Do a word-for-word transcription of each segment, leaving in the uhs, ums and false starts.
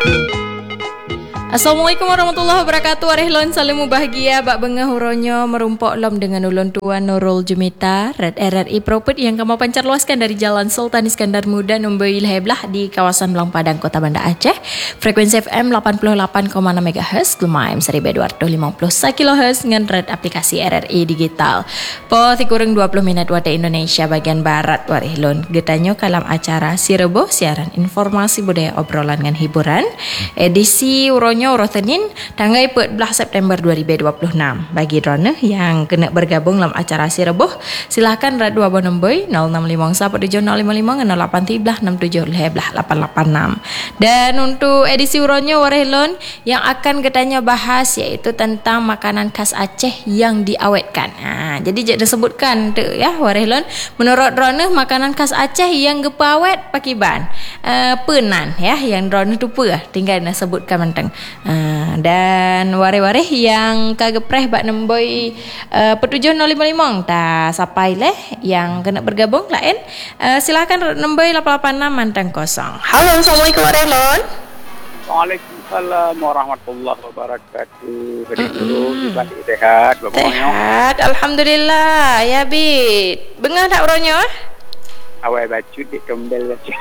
Assalamualaikum warahmatullahi wabarakatuh. Arehlon salimu bahagia bak bengah huronyo merumpok lom dengan ulun tua Nurul Jumita Red R R I Property yang kamu pancar luaskan dari Jalan Sultan Iskandar Muda Nombor Ilheblah di kawasan Belang Padang Kota Banda Aceh. Frekuensi F M lapan puluh lapan koma enam megahertz, Lumai M seribu dua ratus lima puluh satu kilohertz dengan red aplikasi R R I digital. Po kurang dua puluh minit waktu Indonesia bagian barat Warehlon. Getanyo kalam acara Sirebo siaran informasi budaya obrolan dengan hiburan. Edisi uronyo Uro Senin tanggal empat belas September dua ribu dua puluh enam. Bagi drone yang kena bergabung dalam acara Sireboh, silakan radu abon nombor nol enam lima satu tujuh nol lima lima nol lapan tiga enam tujuh lapan lapan enam. Dan untuk edisi uronyo Warehlon yang akan ketanya bahas iaitu tentang makanan khas Aceh yang diawetkan. Ha, jadi jadi sebutkan tu ya Warehlon, menurut drone makanan khas Aceh yang gepawet pakiban. Uh, penan ya yang drone tu apa tinggal nak sebutkan mentang. Uh, dan ware-ware yang kagepreh bak nemboi uh, petujuh nol lima lima tak sampai leh yang kena bergabung lain uh, silakan nemboi lapan lapan enam mantang kosong. Halo, Assalamualaikum Warehlon. Waalaikumsalam warahmatullahi wabarakatuh. Jadi dulu dibalik sehat bagaimana? Sehat, alhamdulillah. Ya bit. Bengah tak uronyo? Awai bacu di kembel bacu.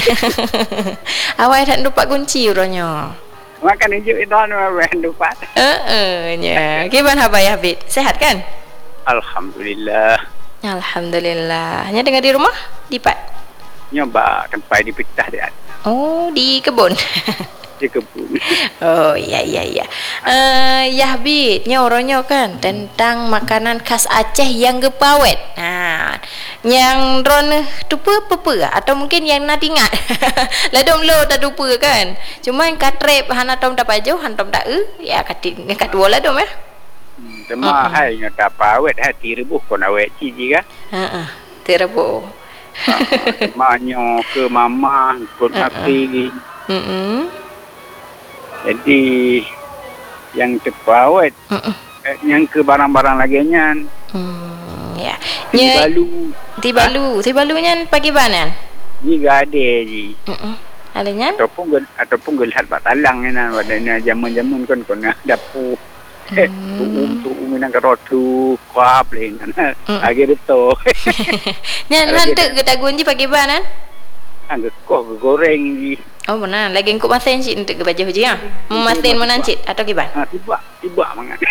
Awai tak lupa kunci uronyo. Makan hijau itu anu lupa. Eh, nya. Gimana habai Habib? Sehat kan? Alhamdulillah. Alhamdulillah. Nya dengar di rumah? Di Pak? Nyoba tempat di petah dia. Oh, di kebun. Di kebun. Oh, iya iya iya. Eh, ya Habib, nya oronyo kan tentang makanan khas Aceh yang gepawet. Nah, yang drone tupa apa atau mungkin yang nak ingat. Ladom lo tak lupa kan. Cuma yang katrep hana tom tak paju, hantom tak e, ya katik kat dua lah dom ya. Hmm, Tema uh-uh. hai nya tak pawet hati rebuh kon awet ciji kan. Heeh. Terebuh. Semuanya ke mama kon api. Hmm. Jadi yang terpawet uh-uh. eh, yang ke barang-barang laginya. Hmm, ya. Nya balu. Tibalu, tibalunya pagi banan. Ni gade ji. Heeh. Alanya? Ataupun gel, ataupun gelihat bat talang ni nan wadanya zaman-zaman kan kon dapur. Eh, um tu minang karotu, kuap leh nan. Age beto. Nya nanti kita gunji pagi banan. Angge kok goreng ji. Oh benar, lagi engkau masin cik untuk ke baju je ya. Memasin menancit atau gimana? Ha, tiba, tiba mangat.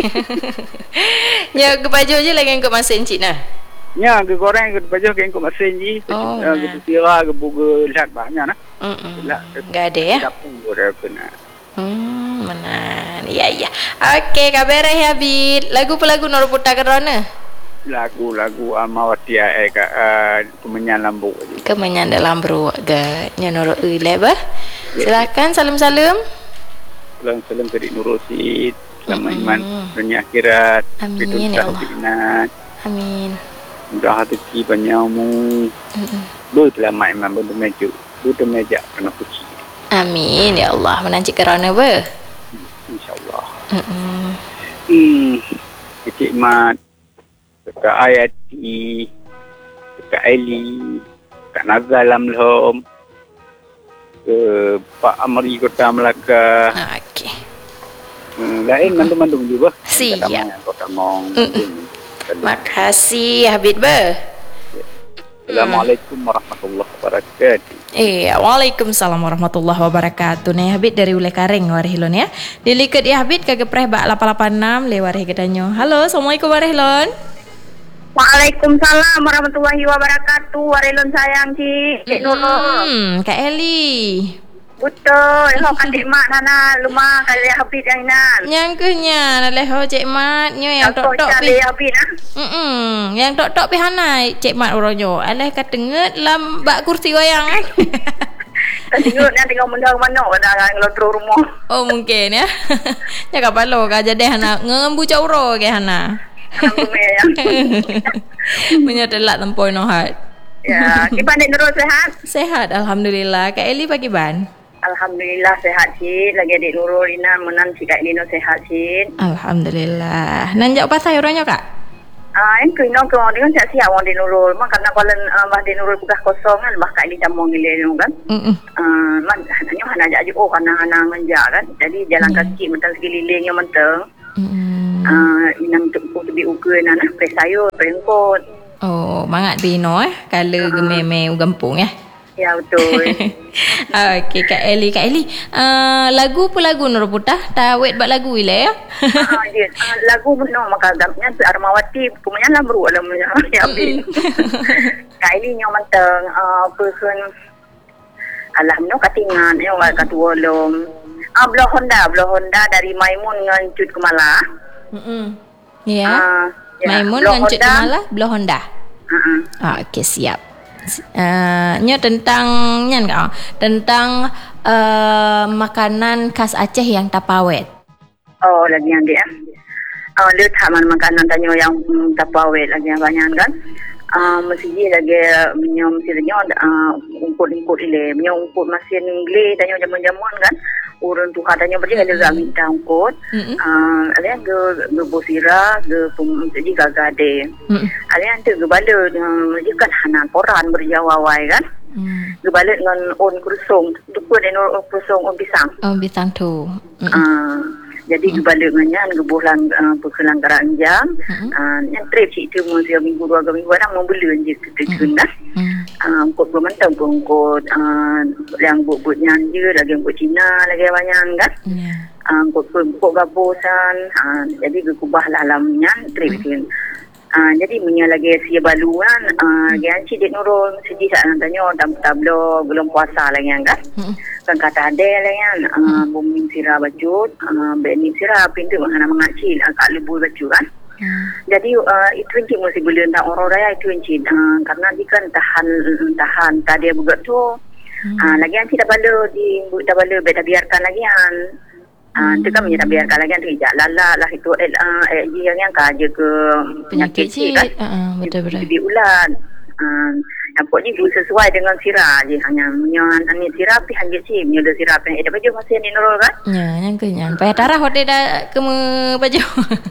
Ya ke baju je lagi engkau masin cik nah. Ya, ke goreng ke baju ke engkau masin ji. Oh, uh, ke tira ke buga lihat banyak nah. Hmm. Enggak ada ya. Dapur dah kena. Hmm, benar. Ya ya. Okey, kabar ya Habib. Lagu pelagu nor putar kerana? Lagu-lagu Amawati eh ka uh, kemenyan lambu. Kemenyan dalam beruak ga nyanoro ile ba. Silakan salam-salam. Salam-salam ke Nurul Sid. Selamat mm-hmm. iman dunia akhirat. Amin ya Allah. Amin. Mudah rezeki banyamu. Mm-hmm. Bu selamat iman bu meja. Bu meja kena puji. Amin ya Allah. Menancik kerana ba? Hmm, InsyaAllah. Hmm. Hmm. Cik Mat. Kak Ayati, Kak Eli, Kak Nazal Lamlhom, ke Pak Amri Kota Melaka. Okey. Hmm, lain mandung-mandung juga. Siap. Kota Mong. Terima kasih Habib ba. Assalamualaikum warahmatullahi wabarakatuh. Eh, Waalaikumsalam warahmatullahi wabarakatuh. Nih Habib dari Ule Karing Warehlon ya. Diliket ya Habib kagepreh bak lapan lapan enam lewareh kedanyo. Halo, Assalamualaikum Warehlon. Waalaikumsalam warahmatullahi wabarakatuh. Warehlon sayang Cik Cik Nurul. Hmm, Kak Eli. Betul. Ho kan Cik Mat nana lumah kali Habib yang nan. Yang kenya naleh ho Cik Mat nyo yang tok-tok pi. Habib nah. Hmm, yang tok-tok pi hana Cik Mat uronyo. Aleh katenget lam bak kursi goyang kan. Tengok nanti kau mendang mana pada kalau terus rumah. Oh mungkin ya. Ya kapalo ka jadi hana ngembu cauro ke hana. Punya telak tempoi no hat. Ya, kita ni Nurul sehat? Sehat alhamdulillah. Kak Eli pagi ban? Alhamdulillah sehat Cik. Lagi adik Nurul Ina menan si Kak Lino sehat Cik. Alhamdulillah. Nanjak pasai orangnya Kak? Ah, yang kena kau dengan siap-siap orang di Nurul. Mak karena kalau uh, bah di Nurul buka kosong kan, bah kali tamong gile kan. Mm. Ah, man hanya hana aja oh karena hana nganja kan. Jadi jalan kaki mentang sekeliling yang mentang. Mm. Ah, inang tu lebih ukur nana presayur, prengkot. Oh, mangat Bino eh kalau uh-huh. gememe gampung ya. Ya betul. Okey Kak Eli, Kak Eli, uh, lagu apa lagu Nur Putah? Tawet bak lagu ile ya? Ah, ya. Ah, lagu no maka gamnya Armawati kumanya lamru alam ya bin. Kak Eli nyo manteng ah person alam no katingan yo katua lom. Ah Blow Honda, Blow Honda dari Maimun ngan Cut Kemala. Heeh. Ya. Ah, ya. Maimun Blow ngan Cut Honda. Kemala, Blow Honda. Heeh. Ah, okey siap. Uh, nya tentang nyan kau tentang uh, makanan khas Aceh yang tapawet. Oh, lagi yang dia. Oh, dia taman makanan tanyo yang mm, tapawet lagi yang banyak kan. Ah, mesti lagi minum sirnya ah ungkut-ungkut ile, minum ungkut mesin gle tanyo jaman-jaman kan. Urang tu katanya berje ada mm-hmm. minta ungkut. Mm-hmm. Ah, ada yang ge ge bosira, ge pum jadi gagade. Mm-hmm. Ada yang tu ge bala je kan hana koran berjawawai kan. Mm. Ge bala dengan on kurusung, tu pun ada on kurusung on pisang. Oh, bintang tu. Mm-hmm. Ah, jadi mm. gebala nganyan gebulan uh, perkelang karanjang mm-hmm. uh, yang trip cik tu mesti minggu dua minggu orang membeli je ketekun dah ah kod bermentang pun kod uh, yang buat-buat nyanyi lagi yang buat Cina lagi banyak kan yeah. ah kod kod gabosan uh, jadi gekubah lah alamnya trip mm. Ah, jadi punya lagi sia baluan ah hmm. Gian Cik Nurul sedih sak tanya dalam tablo belum puasa lagi kan hmm. kan kata ada lah kan ah bumi sirah baju ah benih sirah pintu mana mengacil agak lebih baju kan hmm. jadi uh, itu Cik mesti boleh tak orang raya itu Cik ah, karena dia kan tahan tahan tadi buat tu hmm. ah lagi Cik dah bala di dah bala beta biarkan lagi kan. Ah, tu kan menyerah biarkan lagi tu ijak lala lah itu eh uh, eh yang yang kaje ke penyakit cik kan. Uh, betul betul. Di ulat. Ah, yang pokoknya sesuai dengan sirah je hanya menyan ani sirah pi hanya cik menyoda sirah pi ada baju masih ni Nurul kan. Ya, yang kenyang. Payah tarah hotel dah ke baju.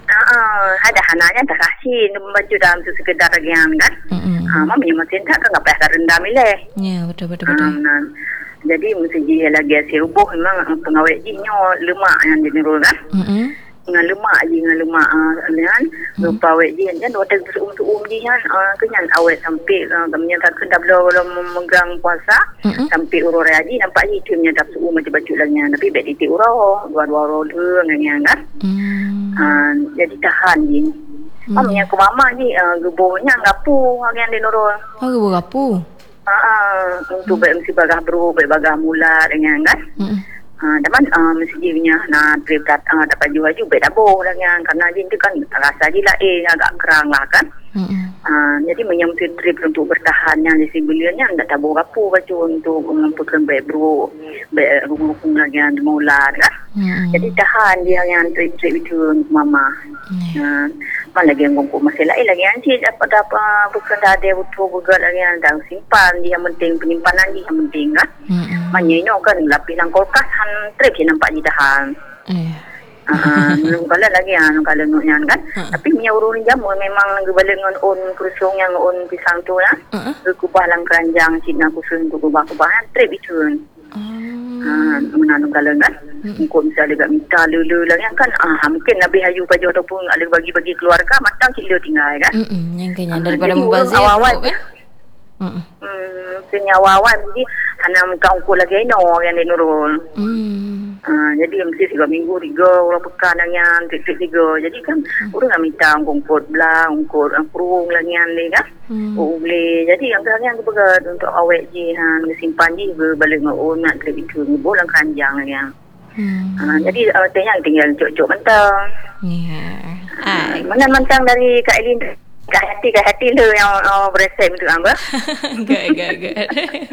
Ah, ada hananya dah kasih baju dalam tu sekedar lagi kan. Hmm. Ah, mami masih tak kan enggak payah rendam milih. Ya, betul betul betul. Ah, jadi mesti dia lagi asyik rubuh memang pengawet jinyo lemak yang dia Nurul kan. Mm-hmm. Dengan lemak je dengan lemak ah uh, kan rupa awet je kan hotel um-um je kan uh, kenyan awet sampai uh, kami tak kena belum memegang puasa mm-hmm. sampai urang haji nampak je tu nya tak suum macam baju lagi tapi bet titik urang dua-dua urang dengan kan. Mm. Uh, jadi tahan je. Mm. Mamanya aku mama ni uh, gebornya ngapu dengan dia Nurul. Oh gebor ngapu. Ah, untuk hmm. mesti bagah bro, bagah mula dengan kan. Hmm. Ah, dapat ah mesti dia punya nak trip dat ah dapat jual juga dabo dengan karena dia tu kan rasa dia lah eh agak kerang lah kan. Hmm. Ah, jadi menyambut trip untuk bertahan yang di sebelumnya tak tahu apa baju untuk mengumpulkan baik bro, baik rumah dengan mula kan. Hmm. Jadi tahan dia yang trip-trip itu mama. Hmm. Ah, lagi yang ngumpul masih lain lagi yang cik dapat apa bukan dah ada betul bukan lagi yang dah simpan dia yang penting penyimpanan dia yang penting kan. Hmm. Maknanya kan lapisan kulkas han trip je nampak dia tahan. Eh. Ah, kalau lagi yang kalau nuknya kan. Uh-huh. Tapi punya urun jamu memang gebala dengan on kurusung yang on pisang tu lah. Uh-huh. Kubah lang keranjang Cina kusung tu kubah-kubahan trip itu. Hmm. Ah, menanam kalau kan. Hmm. Kau misalnya agak minta lulu lagi kan. Ah, mungkin lebih hayu baju ataupun ada bagi-bagi keluarga matang cik tinggal kan. Hmm, yang kenyang daripada ah, mubazir awal kan. Hmm. Hmm, senyawa awal jadi hanya muka ungkul lagi no yang di Nurul. Hmm. Uh, jadi mesti tiga minggu tiga orang pekan dengan tiga tiga. Jadi kan hmm. orang nak minta ungkut belang, ungkut perung lagi yang ni kan. Hmm. Oh boleh. Jadi yang kadang yang berat untuk awet je han simpan je balik ngau nak trip itu bolang keranjang lagi yang. Hmm. Uh, jadi uh, yang tinggal cok-cok mentang. Ya. Yeah. Uh, mana mentang dari Kak Elin. Kak hati, kak hati lu yang oh, beresep itu apa? Gak, gak, gak.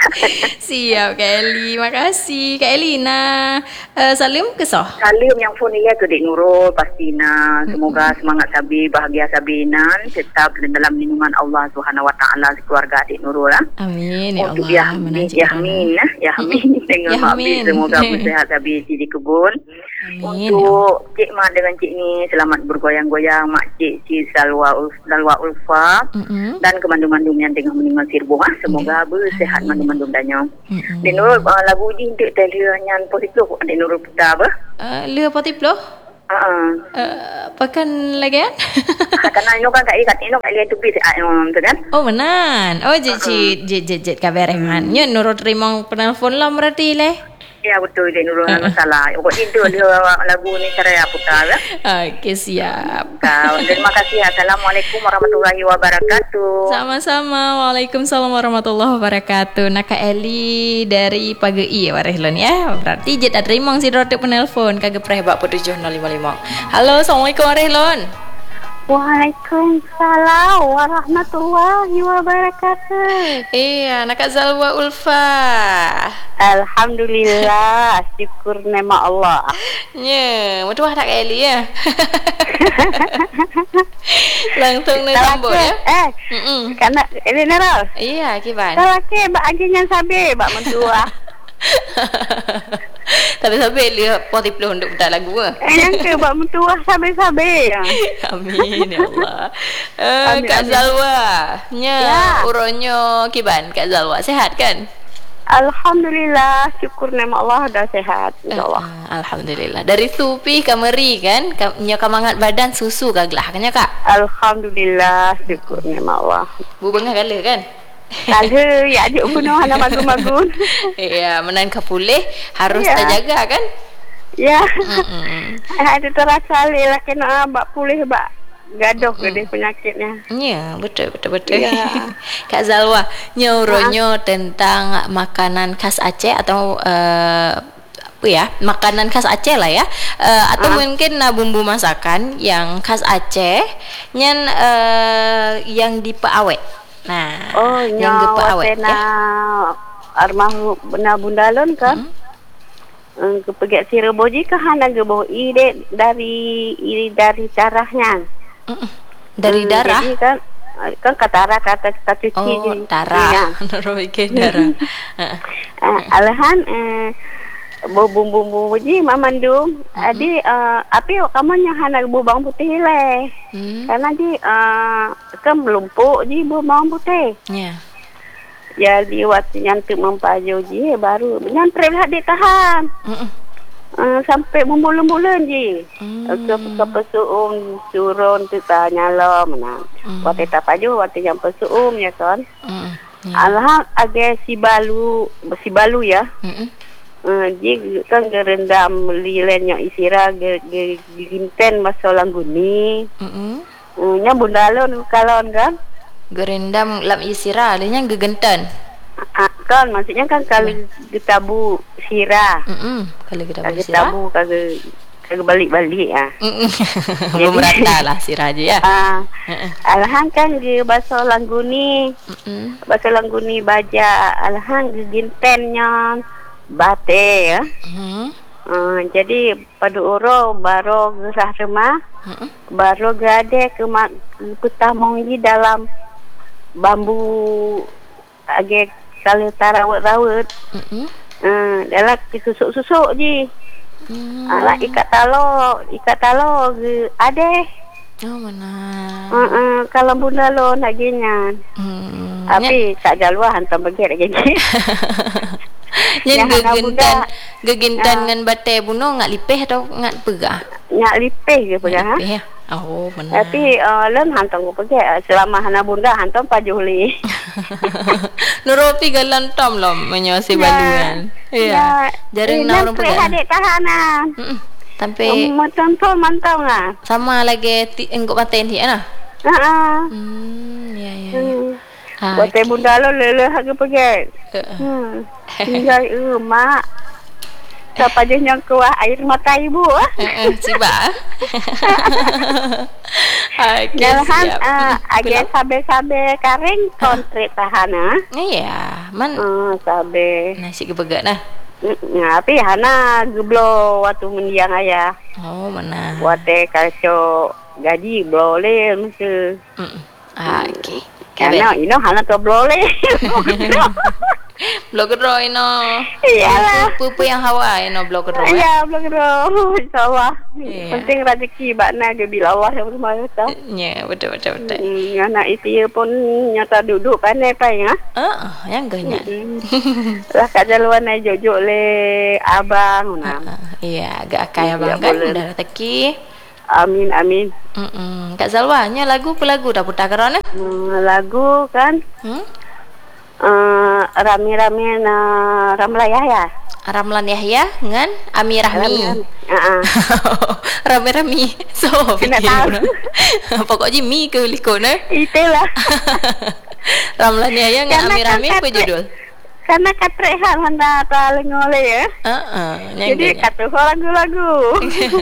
Siap Kak Eli. Makasih Kak Eli. Nah, uh, salim kesah. Salim yang phone dia ke Dek Nurul pastinya. Semoga mm-hmm. semangat sabi, bahagia sabinan, tetap dalam lindungan Allah Subhanahu Wa Taala keluarga Dek Nurul lah. Amin ya Untuk Allah. Yahmin, Yahmin ya, Yahmin dengan Mak Bi, semoga bersehat sabi di kebun. Amin. Untuk Cik Ma dengan Cik ni selamat bergoyang-goyang, Mak Cik si Salwa Salwa Ulfa mm-hmm. dan kemandu-mandum yang tengah meninggal sirbuh ah. Semoga mm-hmm. bersehat mandu-mandum danyo. Mm-hmm. Dek Nurul uh, lagu ni dek tadi nyan positif Dek Nurul putar apa? Uh, Lea Potiplo? Uh-uh. Uh, pakan lagi kan? Karena ino kan kat kat ino kat lihat tu bis tu kan? Oh benar. Oh jet jet jet jet jet kabarengan. Nya Nurul terima penelpon lah berarti leh. Ya betul Dek Nurul uh. masalah. Kok itu dia lagu ni cara putar ya. Okey siap. Kau terima kasih. Assalamualaikum warahmatullahi wabarakatuh. Sama-sama. Waalaikumsalam warahmatullahi wabarakatuh. Nak Kak Eli dari Pagi ya Warehlon ya. Berarti jet ada terima si rote penelpon kagak preh bak tujuh nol lima lima. Halo, Assalamualaikum Warehlon. Waalaikumsalam warahmatullahi wabarakatuh. Iya, nak Kak Zalwa Ulfa. Alhamdulillah, syukur nema Allah. Ya, mudah tak Kak Eli ya. Langsung ni tambah ya. Eh, karena ini Nurul. Iya, kiban. Kalau ke bak aginya sabi bak mentua. Tapi sampai lihat poti peluh untuk buat lagu ah. Yang ke bak mentua sabi-sabi. Amin ya Allah. Uh, Kak Zalwa, nya ya. Uronyo kiban Kak Zalwa sehat kan? Alhamdulillah, syukur nama Allah dah sehat insyaallah. Uh, Alhamdulillah. Dari Supi Kameri kan, nya kamangat badan susu gaglah kan ya Kak? Alhamdulillah, syukur nama Allah. Bu bengah kala kan? Kala ya adik penuh anak magun-magun. Iya, menan kapulih harus ya. terjaga kan? Ya. Ada terasa lah kena bak pulih bak gaduh mm. gede penyakitnya. Ya, betul betul betul. Ya. Kak Zalwa, nyuruhnya tentang makanan khas Aceh atau uh, apa ya? Makanan khas Aceh lah ya. Uh, atau ah. mungkin uh, bumbu masakan yang khas Aceh nyen uh, yang di Peawet. Nah, oh, yang di Peawet ya. Armah benda bundalon kan? Hmm. Kepegat si reboji ke hana gebo ide dari ide dari darahnya. Mm-mm. Dari hmm, darah jadi kan kan katara kata kita cuci oh darah bikin darah uh, alahan uh, bumbu-bumbu ji mamandum mm-hmm. adi uh, api kamu yang hana bawang putih le mm. karena di uh, kan melumpuk ji bawang putih ya yeah. Jadi waktu nyantuk mempaju ji baru nyantre lah dia tahan Uh, sampai bulan-bulan je. Hmm. Ke ke pesuum turun tu tanya lo mana. Hmm. Waktu tak paju waktu yang pesuum ya kan. Hmm. Yeah. Alham agak si balu si balu ya. Hmm. Uh, je kan gerendam lilennya isira ge ge ginten masalah guni. Hmm. Uh, nya bundalon kalon kan. Gerendam lam isira lenya gegenten. Ah, kan maksudnya kan kalau getabu sirah. Mm kalau getabu sirah. Getabu kagak kagak balik-balik ah. Belum merata lah sirah aja ya. Ah. Alhang kan ge bahasa langguni. Mm bahasa langguni baja alhang ge gintennya bate ya. Mm uh, jadi pada oro baro gesah rumah. Mm baro gade ke mak kutamong di dalam bambu agak kalau tarawat-rawat, mm-hmm. uh, dalam susuk-susuk je. Mm. Alah ikat talo, ikat talo ada. Oh mana? Uh, uh, kalau bunda lo nak genya. Mm. Tapi tak jalwa hantam bagian lagi. Yang gegintan, gegintan dengan batai buno ngak lipeh atau ngak pegah? Ngak lipeh ke pegah? Lipeh ya. Oh benar. Tapi uh, lem hantam ko pergi selama hana bunda hantam pajuhli. Nuropi galan tom lom menyasi baluan. Iya. Jadi nak orang pergi. Adik tahanan. Sampai macam mantau lah. Sama lagi engkau paten dia nah. Heeh. Hmm, ya ya. Buat bunda lo lele harga pergi. Hmm. Tinggal mak. Siapa je yang kuah air mata ibu ah. Heeh, siapa? Okey. Jalahan siap. uh, Mm, age pulang. sabe-sabe kering kontrik tahan ah. Iya, man Uh, sabe. nasi kebegat nah. Ya, tapi hana geblo waktu mendiang ayah. Oh, mana? Wate kalso gaji boleh mesti. Mm. Ah, okey. Karena ino hana to boleh. Blog Roy no. Iyalah. Pupu yang hawa no blog Roy. Ya, belum tahu. Insyaallah. Iya. Penting rezeki bakna ke bila Allah yang bermasa. Ya, betul betul betul. Hmm, anak itu pun nyata duduk pandai pai ah. Ah, yang ganya. Lah kat jaluan ai jojo le abang nah. Iya, agak kaya Ya, bang kan boleh. udah rezeki. Amin amin. Mm Kak Zalwa, nya lagu pe lagu dah putar kerana? Hmm, lagu kan Hmm? uh, rame-rame na Ramlayah ya. Ramlan Yahya dengan Ami Rahmi. Heeh. Rame-rame. So, Kena fikir tahu. pun. Pokoknya mi ke likon eh. Itulah. Ramlan Yahya dengan Karena Ami Rahmi kan apa kata- judul? Karena katre hal handa paling oleh ya. Heeh, Jadi kata lagu-lagu.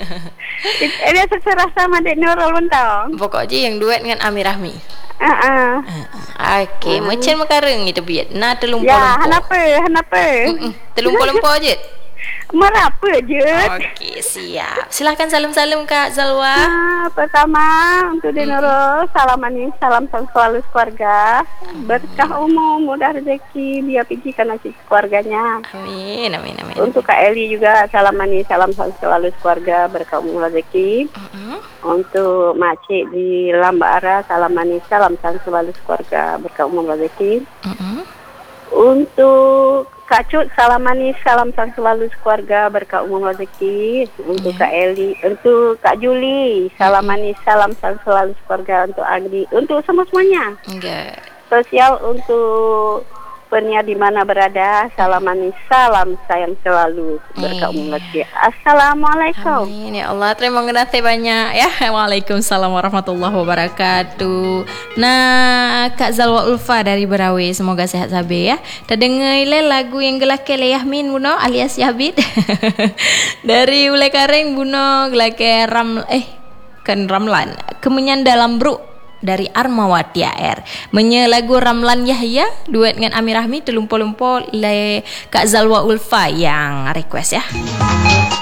Ini seserah sama Dek Nurul Bentong. pokoknya yang duet dengan Ami Rahmi. Heeh. Okey, macam makareng itu biat. Nah, Ya, terlumpur-lumpur. kenapa? Kenapa? Terlumpur-lumpur je. Merapa je. Okey, siap. Silahkan salam-salam Kak Zalwa. Ah, pertama untuk Dek Nurul, salam manis, salam selalu keluarga. Berkah umum, mudah rezeki, dia pergi ke nasi keluarganya. Amin, amin, amin. Untuk Kak Eli juga salam manis, salam selalu keluarga, berkah umum rezeki. Mm-mm. Untuk Makcik di Lambara, salam manis, salam selalu keluarga, berkah umum rezeki. Mm-mm. Untuk Kak Cut, salam manis, salam selalu keluarga, berkah umum rezeki. Untuk Kak Eli, untuk Kak Juli, salam manis, salam selalu keluarga. Untuk Agri, untuk semua-semuanya. Enggak. Sosial untuk Penia di mana berada, salam manis, salam sayang selalu, berkah umum rezeki. Assalamualaikum. Amin ya Allah, terima kasih banyak ya. Waalaikumsalam warahmatullahi wabarakatuh. Nah, Kak Zalwa Ulfa dari Berawe, semoga sehat sabe ya. Terdengar ile lagu yang gelake le Yahmin Buno alias Yahbid. Dari Ule Kareng Buno gelake Ram eh kan Ramlan. Kemenyan dalam bro dari Armawati A R. Menye lagu Ramlan Yahya duet dengan Ami Rahmi terlumpur-lumpur le Kak Zalwa Ulfa yang request ya.